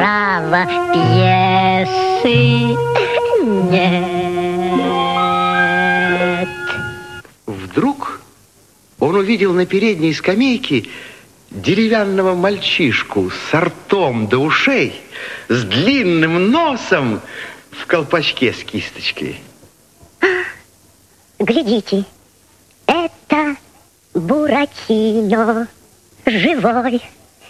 Право, пьесы нет. Вдруг он увидел на передней скамейке деревянного мальчишку с ртом до ушей, с длинным носом, в колпачке с кисточкой. Глядите, это Буратино, живой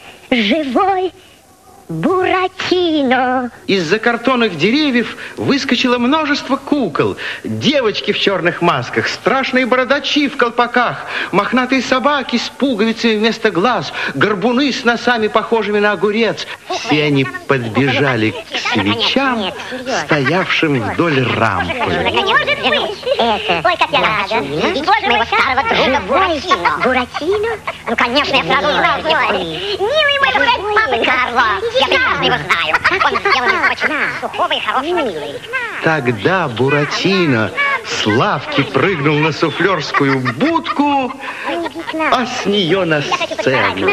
Буратино. Из-за картонных деревьев выскочило множество кукол. Девочки в черных масках, страшные бородачи в колпаках, мохнатые собаки с пуговицами вместо глаз, горбуны с носами, похожими на огурец. Все они подбежали к свечам, стоявшим вдоль рампы. Это моего старого друга Буратино? Ну, конечно, я сразу узнал его. Милый мой, это папы Карло. Я прекрасно его знаю. Он сделан из очень сухого и хорошего тела. Тогда Буратино с лавки прыгнул на суфлерскую будку, а с нее на сцену.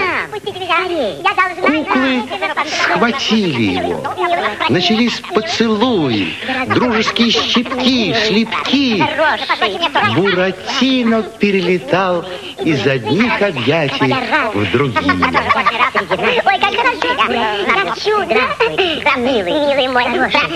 Куклы схватили его. Начались поцелуи, дружеские щипки, шлепки. Буратино перелетал из одних объятий в другие. Ой, как хорошо. Как чудо. Милый мой.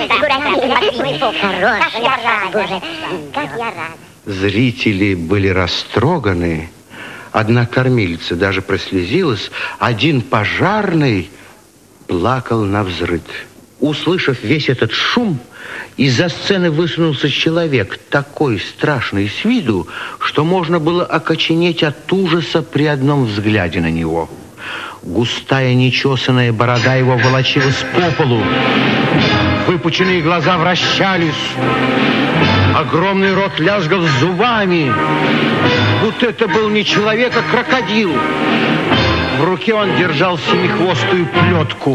Хороший. Боже, как я рад. Зрители были растроганы. Одна кормилица даже прослезилась. Один пожарный плакал навзрыд. Услышав весь этот шум, из-за сцены высунулся человек, такой страшный с виду, что можно было окоченеть от ужаса при одном взгляде на него. Густая нечесанная борода его волочилась по полу. Выпученные глаза вращались. Огромный рот лязгал зубами. Будто это был не человек, а крокодил. В руке он держал семихвостую плетку.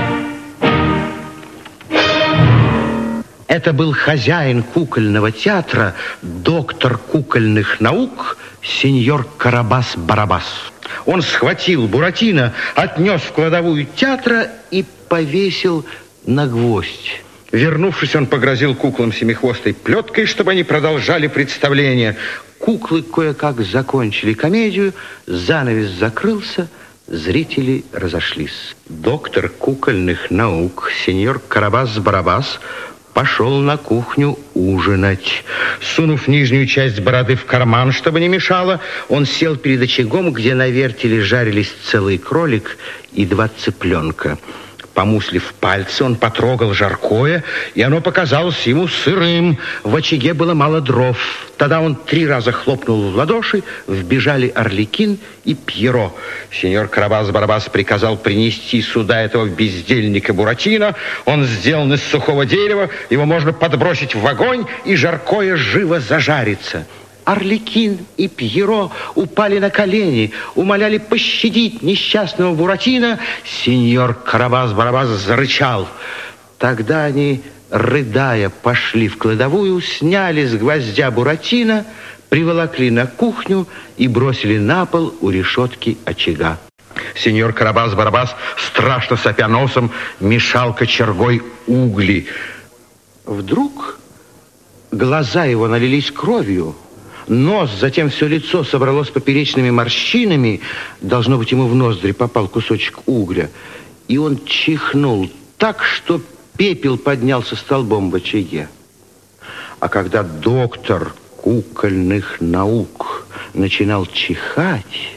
Это был хозяин кукольного театра, доктор кукольных наук, сеньор Карабас-Барабас. Он схватил Буратино, отнес в кладовую театра и повесил на гвоздь. Вернувшись, он погрозил куклам семихвостой плеткой, чтобы они продолжали представление. Куклы кое-как закончили комедию, занавес закрылся, зрители разошлись. Доктор кукольных наук, сеньор Карабас-Барабас, пошел на кухню ужинать. Сунув нижнюю часть бороды в карман, чтобы не мешало, он сел перед очагом, где на вертеле жарились целый кролик и 2 цыпленка. Помуслив пальцы, он потрогал жаркое, и оно показалось ему сырым. В очаге было мало дров. Тогда он 3 раза хлопнул в ладоши, вбежали Арлекин и Пьеро. Сеньор Карабас-Барабас приказал принести сюда этого бездельника Буратино. Он сделан из сухого дерева, его можно подбросить в огонь, и жаркое живо зажарится. Арлекин и Пьеро упали на колени, умоляли пощадить несчастного Буратино. Сеньор Карабас-Барабас зарычал. Тогда они, рыдая, пошли в кладовую, сняли с гвоздя Буратино, приволокли на кухню и бросили на пол у решетки очага. Сеньор Карабас-Барабас, страшно сопя носом, мешал кочергой угли. Вдруг глаза его налились кровью. Нос, затем все лицо собралось поперечными морщинами. Должно быть, ему в ноздри попал кусочек угля. И он чихнул так, что пепел поднялся столбом в очаге. А когда доктор кукольных наук начинал чихать,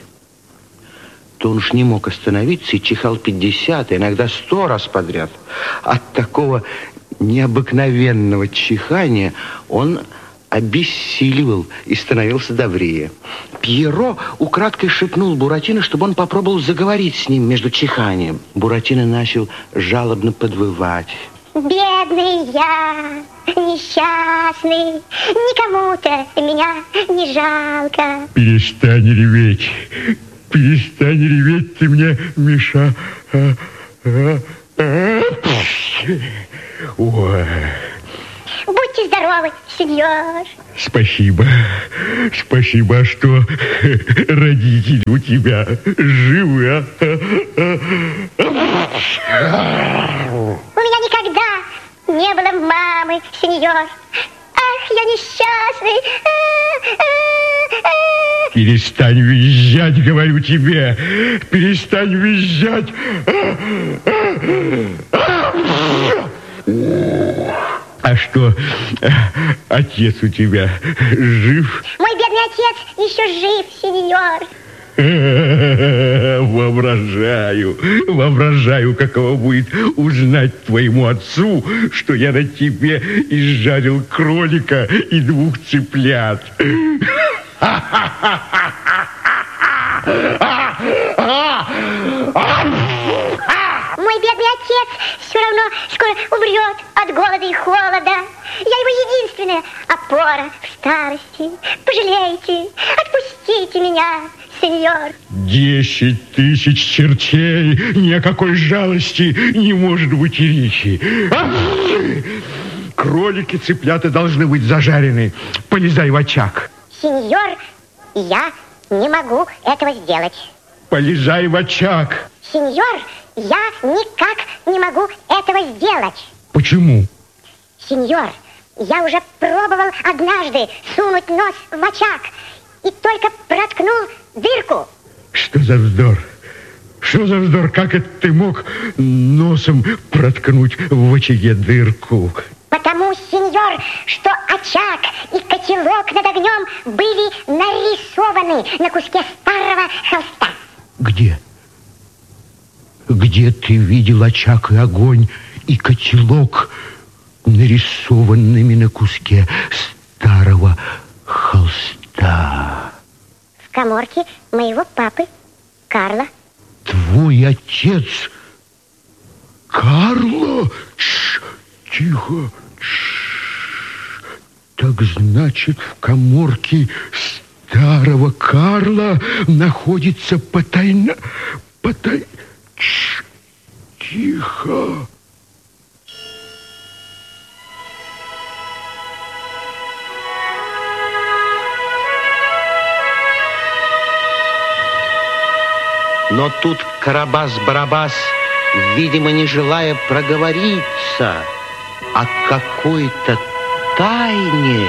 то он уж не мог остановиться и чихал 50, иногда 100 раз подряд. От такого необыкновенного чихания он обессиливал и становился добрее. Пьеро украдкой шепнул Буратино, чтобы он попробовал заговорить с ним между чиханием. Буратино начал жалобно подвывать. Бедный я, несчастный, никому-то меня не жалко. Перестань реветь, ты мне мешаешь. Ой. Будьте здоровы, сеньор. Спасибо, что родители у тебя живы, а? У меня никогда не было мамы, сеньор. Ах, я несчастный. Перестань визжать, говорю тебе. Перестань визжать. А что, отец у тебя жив? Мой бедный отец еще жив, сеньор. Воображаю, каково будет узнать твоему отцу, что я на тебе изжарил кролика и 2 цыплят. Мой бедный отец все равно скоро умрет от голода и холода. Я его единственная опора в старости. Пожалейте, отпустите меня, сеньор. 10 тысяч чертей, ни о какой жалости не может быть и речи. Кролики, цыплята должны быть зажарены. Полезай в очаг. Сеньор, я не могу этого сделать. Полезай в очаг. Сеньор, я никак не могу этого сделать. Почему? Сеньор, я уже пробовал однажды сунуть нос в очаг и только проткнул дырку. Что за вздор? Что за вздор? Как это ты мог носом проткнуть в очаге дырку? Потому, сеньор, что очаг и котелок над огнем были нарисованы на куске старого холста. Где? Где ты видел очаг и огонь и котелок, нарисованными на куске старого холста? В каморке моего папы, Карла. Твой отец Карло? Тихо. Так значит, в каморке старого Карла находится Тихо. Но тут Карабас-Барабас, видимо, не желая проговориться о какой-то тайне,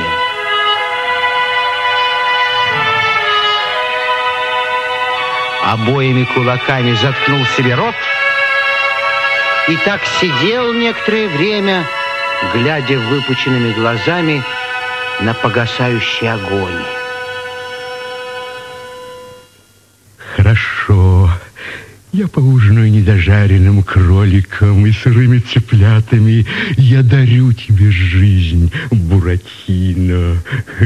обоими кулаками заткнул себе рот и так сидел некоторое время, глядя выпученными глазами на погасающий огонь. Хорошо. Я поужинаю недожаренным кроликом и сырыми цыплятами. Я дарю тебе жизнь, Буратино.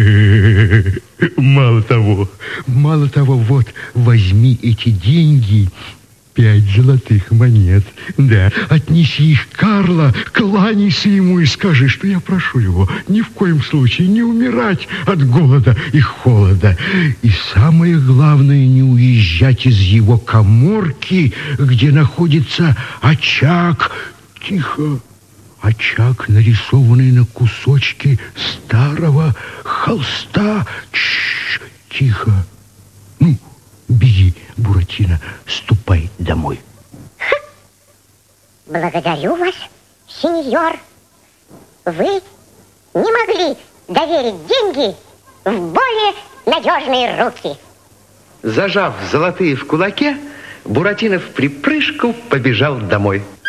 Мало того, вот, возьми эти деньги, 5 золотых монет. Да, отнеси их Карло, кланяйся ему и скажи, что я прошу его ни в коем случае не умирать от голода и холода. И самое главное, не уезжать из его каморки, где находится очаг. Тихо. Очаг, нарисованный на кусочке старого холста. Тихо. Ну, беги, Буратино, ступай домой. Благодарю вас, сеньор. Вы не могли доверить деньги в более надежные руки. Зажав золотые в кулаке, Буратино в припрыжку побежал домой.